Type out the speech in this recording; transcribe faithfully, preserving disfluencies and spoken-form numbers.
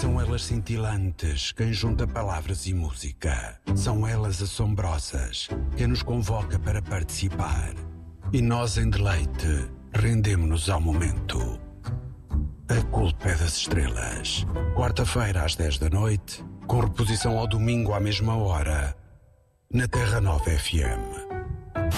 São elas cintilantes, quem junta palavras e música. São elas assombrosas, quem nos convoca para participar. E nós, em deleite, rendemo-nos ao momento. A culpa é das estrelas. Quarta-feira, às dez da noite, com reposição ao domingo à mesma hora, na Terra Nova F M.